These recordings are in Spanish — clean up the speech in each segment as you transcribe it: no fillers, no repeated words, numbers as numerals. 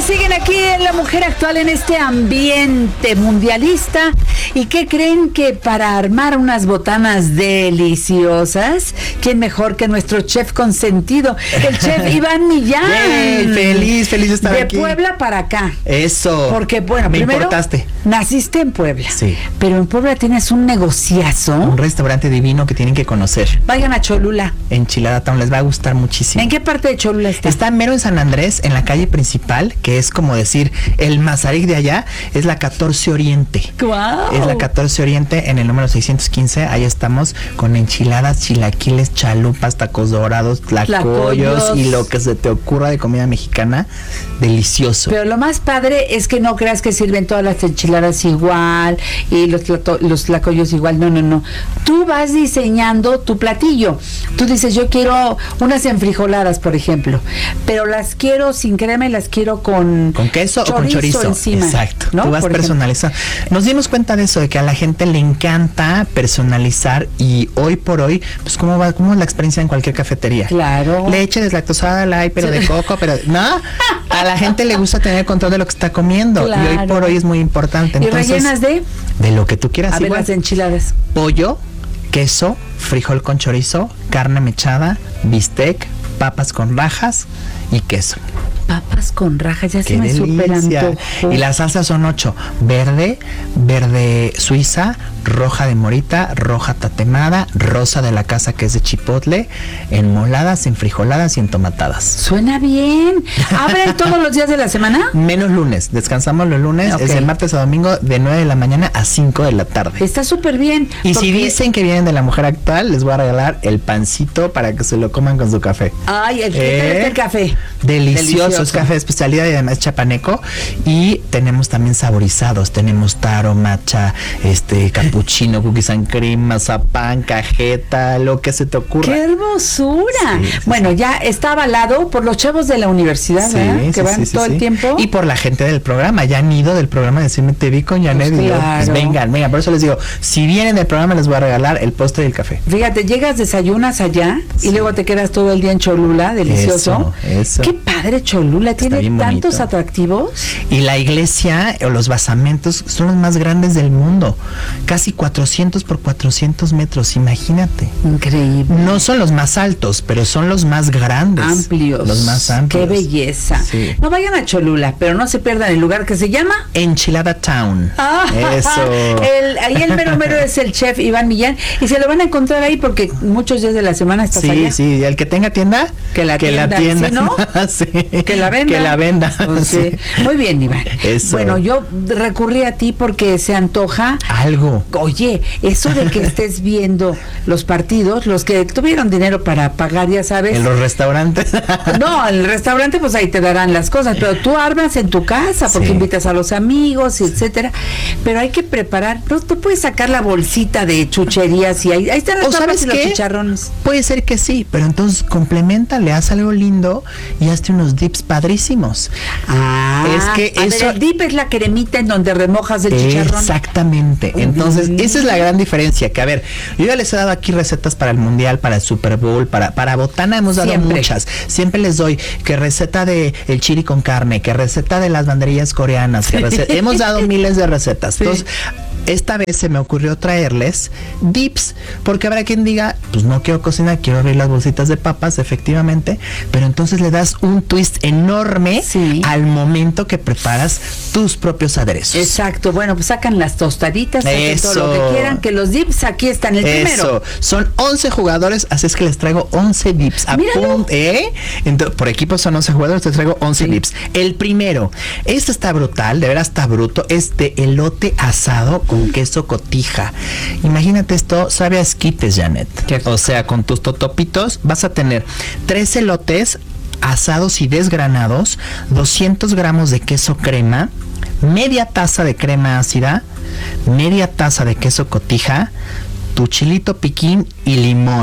siguen aquí en La Mujer Actual en este ambiente mundialista. ¿Y qué creen? Que para armar unas botanas deliciosas, ¿quién mejor que nuestro chef consentido? El chef Iván Millán. Yay, feliz de estar aquí. De Puebla para acá. Eso. Porque, bueno, me primero, importaste. Naciste en Puebla. Sí. Pero en Puebla tienes un negociazo. Un restaurante divino que tienen que conocer. Vayan a Cholula. Enchilada Town, les va a gustar muchísimo. ¿En qué parte de Cholula está? Está mero en San Andrés, en la calle principal, que es como decir, el Mazarik de allá, es la 14 Oriente. ¡Guau! Es la 14 Oriente, en el número 615, ahí estamos con enchiladas, chilaquiles, chalupas, tacos dorados, tlacoyos y lo que se te ocurra de comida mexicana, delicioso. Pero lo más padre es que no creas que sirven todas las enchiladas igual y los tlacoyos igual, no. Tú vas diseñando tu platillo. Tú dices, yo quiero unas enfrijoladas, por ejemplo, pero las quiero sin crema y las quiero con queso o con chorizo encima. Exacto, ¿no? Tú vas personalizando. Nos dimos cuenta de eso, de que a la gente le encanta personalizar, y hoy por hoy, pues cómo es la experiencia en cualquier cafetería. Claro. Leche deslactosada, light, pero de coco, pero no, a la gente le gusta tener control de lo que está comiendo. Claro. Y hoy por hoy es muy importante. Entonces, ¿y rellenas de lo que tú quieras? A ver, las enchiladas. Pollo, queso, frijol con chorizo, carne mechada, bistec, papas con rajas y queso. Papas con rajas, ya se me delicia. super antojó. Y las salsas son 8: verde suiza, roja de morita, roja tatemada, rosa de la casa que es de chipotle, enmoladas, enfrijoladas y entomatadas. Suena bien. ¿Abren todos los días de la semana? Menos lunes, descansamos los lunes, okay. Es de martes a domingo de 9 de la mañana a 5 de la tarde. Está súper bien. Y si dicen que vienen de La Mujer Actual, les voy a regalar el pancito para que se lo coman con su café. Ay, el café. Delicioso. Es café de especialidad y además chapaneco. Y tenemos también saborizados. Tenemos taro, matcha, capuchino, cookies and cream, mazapán, cajeta, lo que se te ocurra. ¡Qué hermosura! Sí, bueno, ya está avalado por los chavos de la universidad, ¿verdad? Que van todo el tiempo. Y por la gente del programa. Ya han ido del programa de Decirme Te Vi con Janet. Pues claro. Pues vengan. Por eso les digo, si vienen del programa les voy a regalar el postre y el café. Fíjate, llegas, desayunas allá y luego te quedas todo el día en Cholula. Delicioso. Eso. ¡Qué padre Cholula! Tiene tantos atractivos. Y la iglesia o los basamentos son los más grandes del mundo. Casi 400 por 400 metros, imagínate. Increíble. No son los más altos, pero son los más grandes. Amplios. Los más amplios. ¡Qué belleza! Sí. No vayan a Cholula, pero no se pierdan el lugar que se llama Enchilada Town. Eso. Ahí el mero es el chef Iván Millán, y se lo van a encontrar ahí porque muchos días de la semana estás allá. Sí, el que tenga tienda, que la tienda. ¿Sí, no? Sí. Que la venda. Que la venda. Sí. Muy bien, Iván. Eso. Bueno, yo recurrí a ti porque se antoja algo. Oye, eso de que estés viendo los partidos, los que tuvieron dinero para pagar, ya sabes. En los restaurantes. No, en el restaurante pues ahí te darán las cosas, pero tú armas en tu casa porque invitas a los amigos, etcétera. Pero hay que preparar, no, tú puedes sacar la bolsita de chucherías y ahí están las papas y los chicharrones. Puede ser que sí, pero entonces complementale, haz algo lindo y hazte unos dips padrísimos. Es que eso, el dip es la cremita en donde remojas el chicharrón. Exactamente. Entonces, esa es la gran diferencia. Que a ver, yo ya les he dado aquí recetas para el Mundial, para el Super Bowl, para botana hemos dado muchas. Siempre les doy que receta de el chili con carne, que receta de las banderillas coreanas, hemos dado miles de recetas. Entonces, esta vez se me ocurrió traerles dips, porque habrá quien diga, pues no quiero cocinar, quiero abrir las bolsitas de papas, efectivamente, pero entonces le das un twist enorme al momento que preparas tus propios aderezos. Exacto, bueno, pues sacan las tostaditas, sacan todo lo que quieran, que los dips aquí están, el primero. Son 11 jugadores, así es que les traigo 11 dips. Entonces, por equipo son 11 jugadores, les traigo 11 dips. El primero, este está brutal, de veras está bruto, es de elote asado con queso cotija. Imagínate esto, sabe a esquites, Janet. O sea, con tus totopitos vas a tener 3 elotes asados y desgranados, 200 gramos de queso crema, media taza de crema ácida, media taza de queso cotija, tu chilito piquín y limón.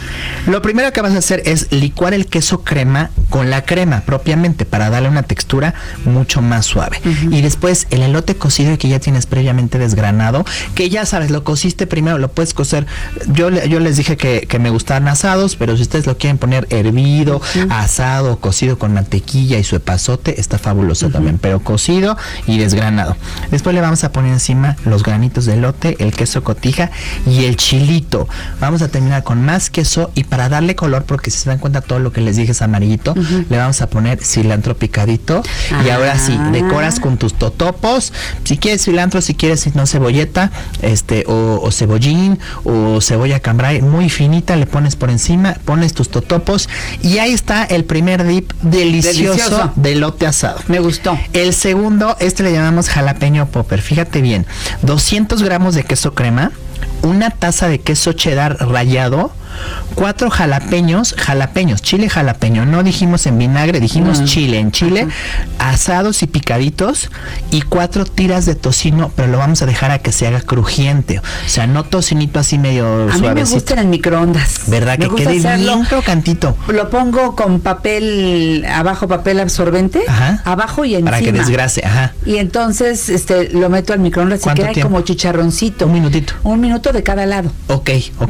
Lo primero que vas a hacer es licuar el queso crema con la crema propiamente para darle una textura mucho más suave. Y después el elote cocido que ya tienes previamente desgranado, que ya sabes, lo cociste primero, lo puedes cocer. Yo les dije que me gustaban asados, pero si ustedes lo quieren poner hervido, asado, cocido con mantequilla y su epazote, está fabuloso también, pero cocido y desgranado. Después le vamos a poner encima los granitos de elote, el queso cotija y el chilito. Vamos a terminar con más queso y para darle color, porque si se dan cuenta todo lo que les dije es amarillito, le vamos a poner cilantro picadito. Y ahora sí, decoras con tus totopos. Si quieres cilantro, si quieres, si no, cebolleta, o cebollín, o cebolla cambray, muy finita, le pones por encima, pones tus totopos y ahí está el primer dip delicioso de elote asado. Me gustó. El segundo, le llamamos jalapeño popper. Fíjate bien, 200 gramos de queso crema, una taza de queso cheddar rallado, 4 jalapeños, chile jalapeño, no dijimos en vinagre, dijimos chile, en chile, asados y picaditos, y 4 tiras de tocino, pero lo vamos a dejar a que se haga crujiente, o sea, no tocinito así medio suavecito. A mí me gusta en el microondas. ¿Verdad? Que quede bien crocantito. Lo pongo con papel, abajo papel absorbente, abajo y encima. Para que desgrase, Y entonces lo meto al microondas y queda como chicharroncito. Un minutito. Un minuto de cada lado. Ok.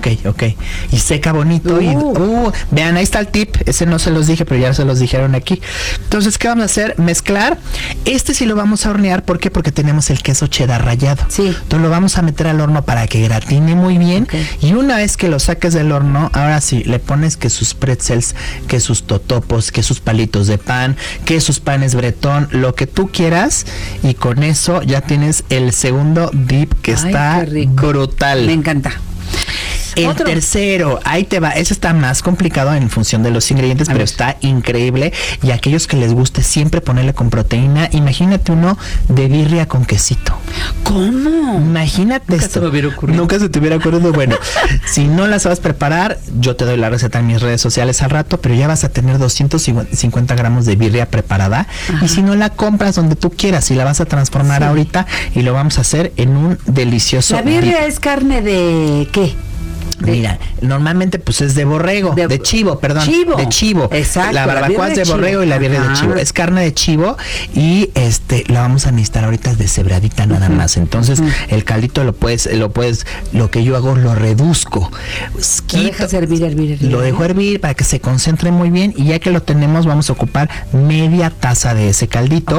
Y seca bonito. Vean, ahí está el tip. Ese no se los dije, pero ya se los dijeron aquí. Entonces, ¿qué vamos a hacer? Mezclar. Sí lo vamos a hornear. ¿Por qué? Porque tenemos el queso cheddar rallado. Sí. Entonces lo vamos a meter al horno para que gratine muy bien. Y una vez que lo saques del horno, ahora sí, le pones que sus pretzels, que sus totopos, que sus palitos de pan, que sus panes bretón, lo que tú quieras. Y con eso ya tienes el segundo dip que está brutal. Me encanta. El tercero, ahí te va. Ese está más complicado en función de los ingredientes, pero está increíble. Y a aquellos que les guste siempre ponerle con proteína, imagínate uno de birria con quesito. ¿Cómo? Imagínate esto. Nunca se te hubiera ocurrido. Bueno, si no la sabes preparar, yo te doy la receta en mis redes sociales al rato, pero ya vas a tener 250 gramos de birria preparada. Y si no, la compras donde tú quieras y la vas a transformar ahorita y lo vamos a hacer en un delicioso. ¿La birria es carne de qué? Mira, normalmente pues es de borrego, de chivo, perdón. De chivo. Exacto. La barbacoa es de borrego y la birria de chivo. Es carne de chivo y la vamos a necesitar ahorita deshebradita nada más. Entonces, el caldito lo que yo hago, lo reduzco. Lo dejas hervir. Lo dejo hervir para que se concentre muy bien y ya que lo tenemos vamos a ocupar media taza de ese caldito,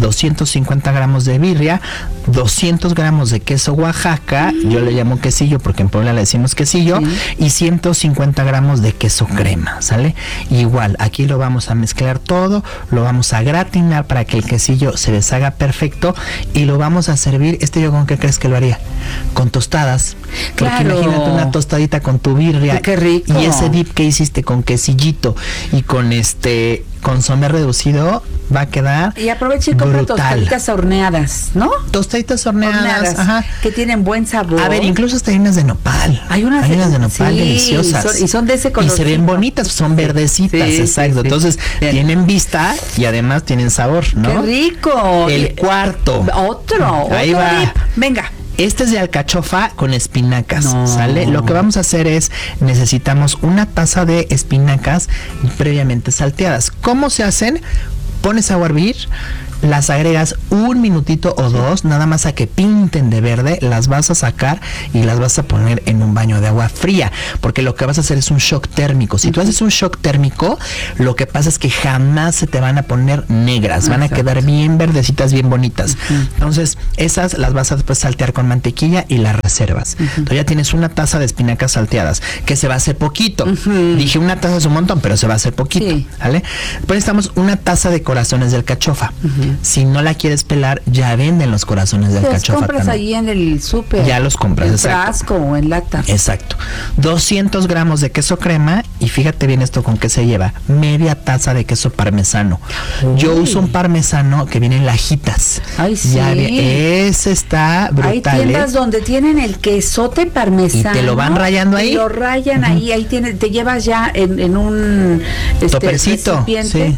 250 gramos de birria, 200 gramos de queso Oaxaca, yo le llamo quesillo porque en Puebla le decimos quesillo, y 150 gramos de queso crema, ¿sale? Igual, aquí lo vamos a mezclar todo, lo vamos a gratinar para que el quesillo se deshaga perfecto y lo vamos a servir. ¿Yo con qué crees que lo haría? Con tostadas. Claro. Porque imagínate una tostadita con tu birria. ¡Qué rico! Y ese dip que hiciste con quesillito y con consomé reducido va a quedar y aprovecha y compra tostaditas horneadas, ¿no? Tostaditas horneadas, que tienen buen sabor. A ver, incluso hasta harinas de nopal. Hay unas de nopal deliciosas. Y son de ese color. Y se ven bonitas, son verdecitas, exacto. Entonces, tienen vista y además tienen sabor, ¿no? ¡Qué rico! El cuarto. Otro Ahí va. Dip. Venga. Este es de alcachofa con espinacas, ¿sale? Lo que vamos a hacer es, necesitamos una taza de espinacas previamente salteadas. ¿Cómo se hacen? Pones agua a hervir, las agregas un minutito o dos, nada más a que pinten de verde, las vas a sacar y las vas a poner en un baño de agua fría, porque lo que vas a hacer es un shock térmico. Si tú haces un shock térmico, lo que pasa es que jamás se te van a poner negras, van a quedar bien verdecitas, bien bonitas. Entonces, esas las vas a después saltear con mantequilla y las reservas. Entonces ya tienes una taza de espinacas salteadas, que se va a hacer poquito. Dije una taza es un montón, pero se va a hacer poquito, ¿vale? Después necesitamos una taza de corazones de alcachofa. Si no la quieres pelar, ya venden los corazones de alcachofa. Los compras ahí en el súper. Ya los compras, en frasco o en lata. Exacto. 200 gramos de queso crema y fíjate bien esto con qué se lleva. Media taza de queso parmesano. Yo uso un parmesano que viene en lajitas. Ay, sí. Ese está brutal. Hay tiendas donde tienen el quesote parmesano. Y te lo van rayando ahí. Lo rayan ahí te llevas ya en un topercito. recipiente.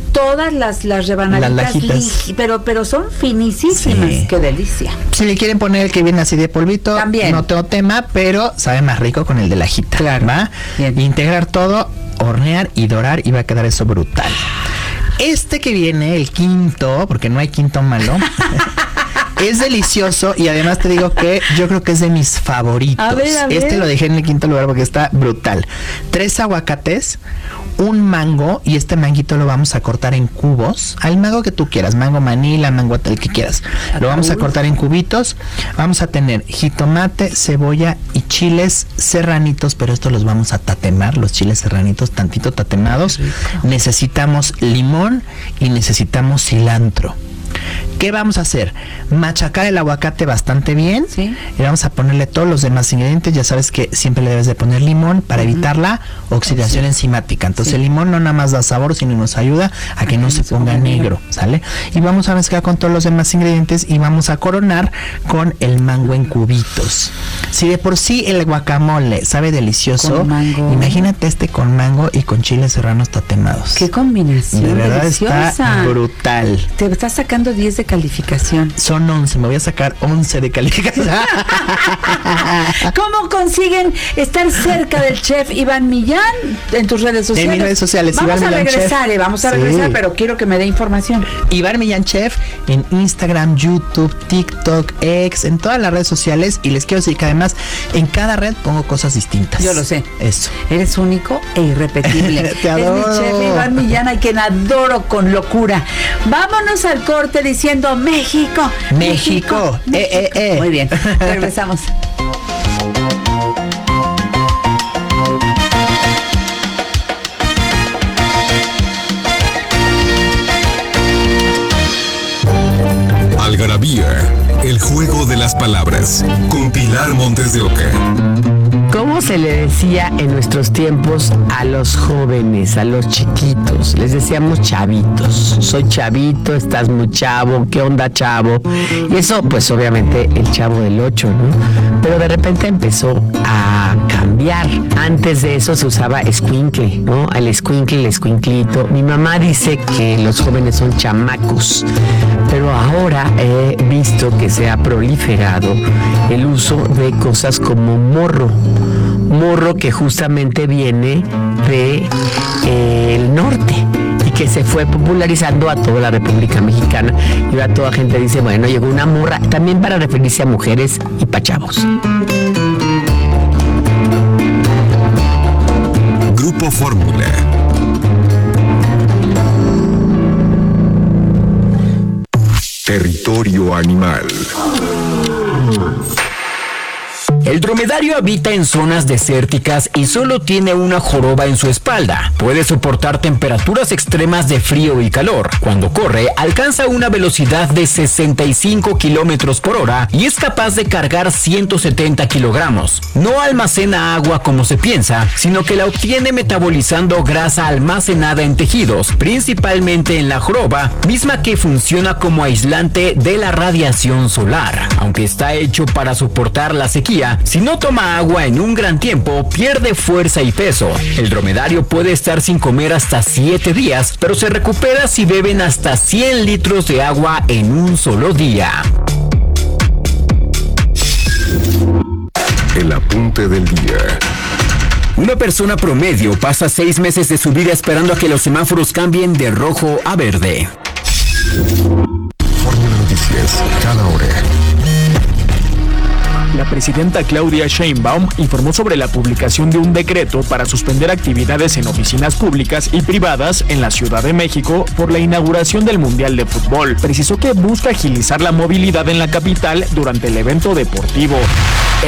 todas las rebanaditas, Las lajitas. pero son finísimas. Sí. Qué delicia. Si le quieren poner el que viene así de polvito, También. no tengo tema, pero sabe más rico con el de lajita. Claro. ¿Va? Bien. Integrar todo, hornear y dorar y va a quedar eso brutal. Este que viene, el quinto, porque no hay quinto malo. Es delicioso y además te digo que yo creo que es de mis favoritos. A ver. Este lo dejé en el quinto lugar porque está brutal. 3 aguacates, un mango y este manguito lo vamos a cortar en cubos. Al mango que tú quieras, mango manila, mango el que quieras. Lo vamos a cortar en cubitos. Vamos a tener jitomate, cebolla y chiles serranitos, pero estos los vamos a tatemar, los chiles serranitos tantito tatemados. Necesitamos limón y necesitamos cilantro. ¿Qué vamos a hacer? Machacar el aguacate bastante bien. Sí. Y vamos a ponerle todos los demás ingredientes. Ya sabes que siempre le debes de poner limón para evitar la oxidación enzimática. Entonces el limón no nada más da sabor, sino nos ayuda a que no se ponga negro, ¿sale? Y vamos a mezclar con todos los demás ingredientes y vamos a coronar con el mango en cubitos. Si de por sí el guacamole sabe delicioso, Con mango. imagínate este con mango y con chiles serranos tatemados. Qué combinación De verdad deliciosa. está brutal. Te estás sacando 10 de calificación. Son 11, me voy a sacar 11 de calificación. ¿Cómo consiguen estar cerca del chef Iván Millán en tus redes sociales? En mis redes sociales, vamos Iván a Millán regresar, Chef. vamos a Sí. regresar, pero quiero que me dé información. Iván Millán Chef en Instagram, YouTube, TikTok, X, en todas las redes sociales. Y les quiero decir que además en cada red pongo cosas distintas. Yo lo sé. Eso. Eres único e irrepetible. Te adoro. Es mi chef Iván Millán, a quien adoro con locura. Vámonos al corte diciendo México. México. Muy bien, regresamos. Algarabía, el juego de las palabras, con Pilar Montes de Oca. ¿Cómo se le decía en nuestros tiempos a los jóvenes, a los chiquitos? Les decíamos chavitos. Soy chavito, estás muy chavo, ¿qué onda, chavo? Y eso, pues obviamente, el Chavo del 8, ¿no? Pero de repente empezó a cambiar. Antes de eso se usaba escuincle, ¿no? El escuincle, el escuinclito. Mi mamá dice que los jóvenes son chamacos, pero ahora he visto que se ha proliferado el uso de cosas como morro. Morro que justamente viene de el norte y que se fue popularizando a toda la República Mexicana y ahora toda gente dice, bueno, llegó una morra, también para referirse a mujeres y pa' chavos. Grupo Fórmula. Territorio animal. El dromedario habita en zonas desérticas y solo tiene una joroba en su espalda. Puede soportar temperaturas extremas de frío y calor. Cuando corre, alcanza una velocidad de 65 kilómetros por hora y es capaz de cargar 170 kilogramos. No almacena agua como se piensa, sino que la obtiene metabolizando grasa almacenada en tejidos, principalmente en la joroba, misma que funciona como aislante de la radiación solar. Aunque está hecho para soportar la sequía, si no toma agua en un gran tiempo, pierde fuerza y peso. El dromedario puede estar sin comer hasta 7 días, pero se recupera si beben hasta 100 litros de agua en un solo día. El apunte del día. Una persona promedio pasa 6 meses de su vida esperando a que los semáforos cambien de rojo a verde. Fórmula Noticias, cada hora. La presidenta Claudia Sheinbaum informó sobre la publicación de un decreto para suspender actividades en oficinas públicas y privadas en la Ciudad de México por la inauguración del Mundial de Fútbol. Precisó que busca agilizar la movilidad en la capital durante el evento deportivo.